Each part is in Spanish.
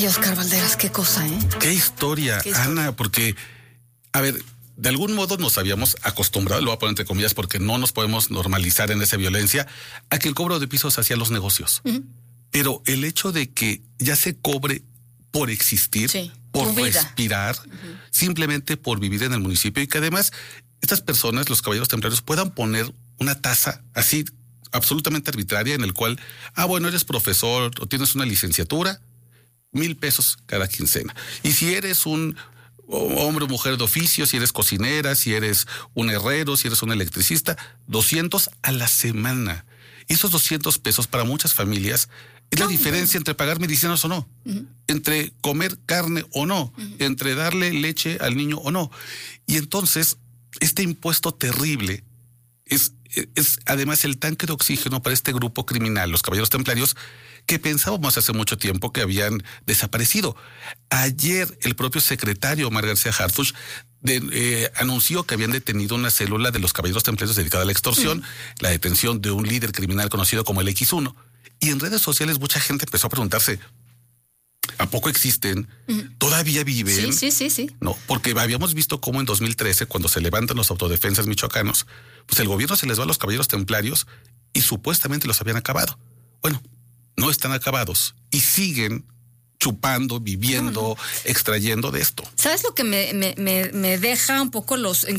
Ay, Oscar Valderas, qué cosa, ¿eh? Qué historia, Ana, porque, a ver, de algún modo nos habíamos acostumbrado, lo voy a poner entre comillas porque no nos podemos normalizar en esa violencia, a que el cobro de pisos hacía los negocios. Pero el hecho de que ya se cobre por existir, por respirar, simplemente por vivir en el municipio, y que además estas personas, los caballeros templarios, puedan poner una tasa así absolutamente arbitraria en el cual, bueno, eres profesor o tienes una licenciatura, 1,000 pesos cada quincena. Y si eres un hombre o mujer de oficio, si eres cocinera, si eres un herrero, si eres un electricista, 200 a la semana. Y esos 200 pesos para muchas familias es la diferencia entre pagar medicinas o no, entre comer carne o no, entre darle leche al niño o no. Y entonces, este impuesto terrible es además el tanque de oxígeno para este grupo criminal, los caballeros templarios, que pensábamos hace mucho tiempo que habían desaparecido. Ayer el propio secretario Omar García Harfuch anunció que habían detenido una célula de los caballeros templarios dedicada a la extorsión, la detención de un líder criminal conocido como el X1. Y en redes sociales mucha gente empezó a preguntarse, ¿a poco existen? ¿Todavía viven? Sí. No, porque habíamos visto cómo en 2013, cuando se levantan los autodefensas michoacanos, pues el gobierno se les va a los caballeros templarios y supuestamente los habían acabado. Bueno, no están acabados y siguen chupando, viviendo, extrayendo de esto. ¿Sabes lo que me deja un poco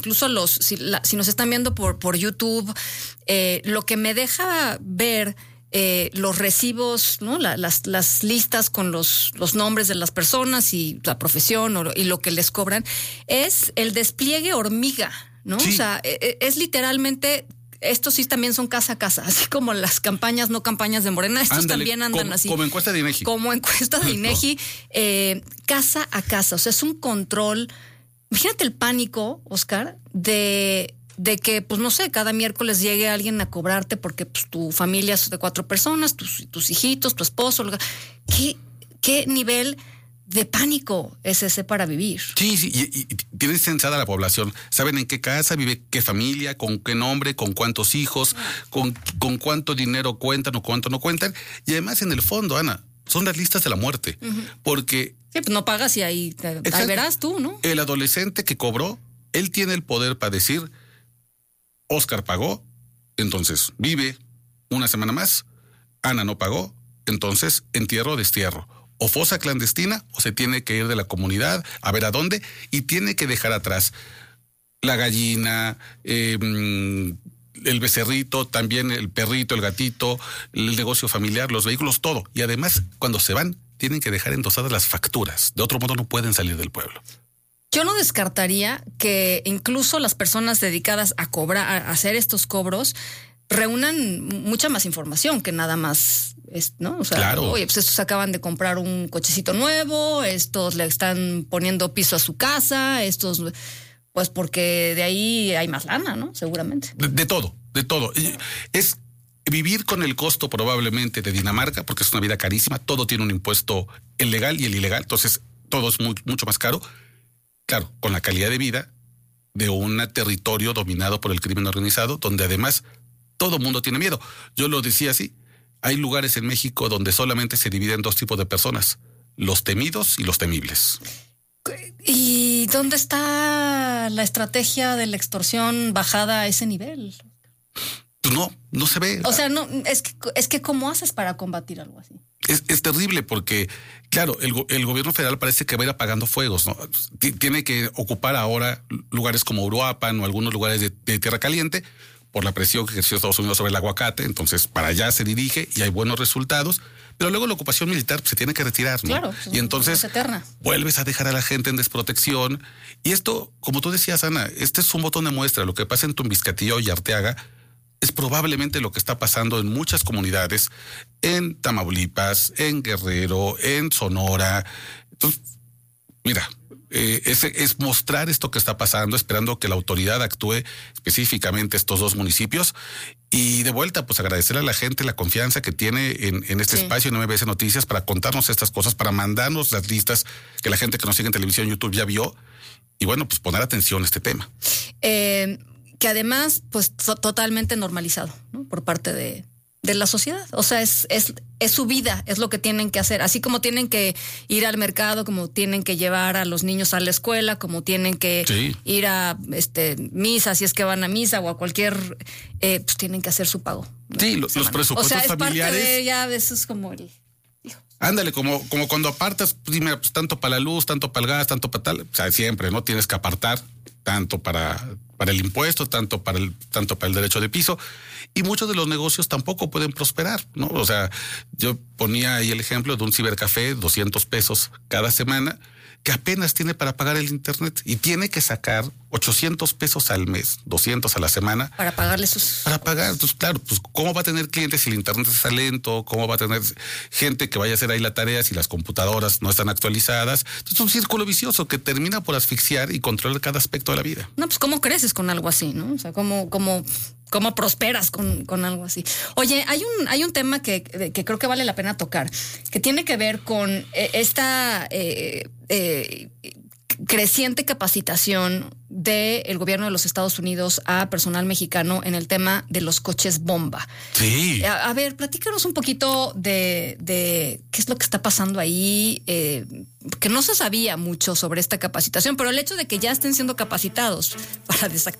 si nos están viendo por YouTube, lo que me deja ver los recibos, ¿no? Las listas con los nombres de las personas y la profesión y lo que les cobran, es el despliegue hormiga, ¿no? Sí. O sea, es literalmente... Estos sí también son casa a casa, así como las campañas, no campañas de Morena. Estos también andan así. Como encuesta de INEGI. Como encuesta de INEGI, casa a casa. O sea, es un control. Imagínate el pánico, Oscar, de que, pues no sé, cada miércoles llegue alguien a cobrarte porque pues, tu familia es de 4 personas, tus hijitos, tu esposo. ¿Qué nivel de pánico es ese para vivir? Sí, y tiene censada la población. Saben en qué casa vive, qué familia, con qué nombre, con cuántos hijos, con cuánto dinero cuentan o cuánto no cuentan. Y además, en el fondo, Ana, son las listas de la muerte. Porque... Sí, pues no pagas y ahí verás tú, ¿no? El adolescente que cobró, él tiene el poder para decir, Oscar pagó, entonces vive una semana más. Ana no pagó, entonces entierro o destierro. O fosa clandestina, o se tiene que ir de la comunidad a ver a dónde, y tiene que dejar atrás la gallina, el becerrito, también el perrito, el gatito, el negocio familiar, los vehículos, todo. Y además, cuando se van, tienen que dejar endosadas las facturas. De otro modo no pueden salir del pueblo. Yo no descartaría que incluso las personas dedicadas a cobrar, a hacer estos cobros, reúnan mucha más información que nada más, ¿no? O sea, claro. Oye, pues estos acaban de comprar un cochecito nuevo, estos le están poniendo piso a su casa, estos, pues porque de ahí hay más lana, ¿no? Seguramente. De todo. Es vivir con el costo probablemente de Dinamarca, porque es una vida carísima, todo tiene un impuesto, el legal y el ilegal, entonces todo es mucho más caro. Claro, con la calidad de vida de un territorio dominado por el crimen organizado, donde además todo el mundo tiene miedo. Yo lo decía así, hay lugares en México donde solamente se dividen 2 tipos de personas, los temidos y los temibles. ¿Y dónde está la estrategia de la extorsión bajada a ese nivel? Pues no se ve. O sea, no, es que ¿cómo haces para combatir algo así? Es terrible porque, claro, el gobierno federal parece que va a ir apagando fuegos, ¿no? Tiene que ocupar ahora lugares como Uruapan o algunos lugares de Tierra Caliente por la presión que ejerció Estados Unidos sobre el aguacate, entonces para allá se dirige y hay buenos resultados, pero luego la ocupación militar se tiene que retirar, ¿no? Claro, y entonces vuelves a dejar a la gente en desprotección, y esto, como tú decías, Ana, este es un botón de muestra. Lo que pasa en Tumbiscatillo y Arteaga es probablemente lo que está pasando en muchas comunidades, en Tamaulipas, en Guerrero, en Sonora. Entonces, mira, es mostrar esto que está pasando, esperando que la autoridad actúe específicamente estos 2 municipios. Y de vuelta, pues agradecerle a la gente la confianza que tiene en este espacio en MBS Noticias para contarnos estas cosas, para mandarnos las listas que la gente que nos sigue en televisión, YouTube ya vio. Y bueno, pues poner atención a este tema. Que además, pues totalmente normalizado, ¿no? Por parte de de la sociedad. O sea, es su vida, es lo que tienen que hacer. Así como tienen que ir al mercado, como tienen que llevar a los niños a la escuela, como tienen que ir a misa, si es que van a misa o a cualquier, pues tienen que hacer su pago. Sí, los presupuestos familiares. O sea, es familiares. Parte de ya, eso es como el... Ándale, como cuando apartas, pues, tanto para la luz, tanto para el gas, tanto para tal, o sea, siempre, ¿no? Tienes que apartar tanto para el impuesto, tanto para el derecho de piso, y muchos de los negocios tampoco pueden prosperar, ¿no? O sea, yo ponía ahí el ejemplo de un cibercafé, 200 pesos cada semana, que apenas tiene para pagar el internet y tiene que sacar 800 pesos al mes, 200 a la semana. Para pagarle sus... Para pagar, entonces claro, pues ¿cómo va a tener clientes si el internet está lento? ¿Cómo va a tener gente que vaya a hacer ahí la tarea si las computadoras no están actualizadas? Entonces es un círculo vicioso que termina por asfixiar y controlar cada aspecto de la vida. No, pues ¿cómo creces con algo así, no? O sea, ¿cómo prosperas con algo así? Oye, hay un tema que creo que vale la pena tocar, que tiene que ver con esta creciente capacitación del gobierno de los Estados Unidos a personal mexicano en el tema de los coches bomba. Sí. A ver, platícanos un poquito de qué es lo que está pasando ahí, que no se sabía mucho sobre esta capacitación, pero el hecho de que ya estén siendo capacitados para